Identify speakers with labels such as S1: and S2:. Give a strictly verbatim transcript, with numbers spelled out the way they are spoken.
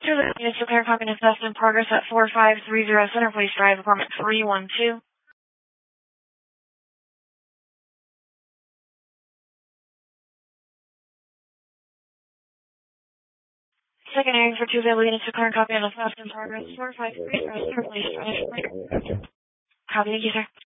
S1: Tuesday, units declare copy and test in progress at four five three zero Center Place Drive, apartment three one two. Second hearing for Tuesday, units declare copy and test in progress four five three zero Center Place Drive. Copy, thank you, sir.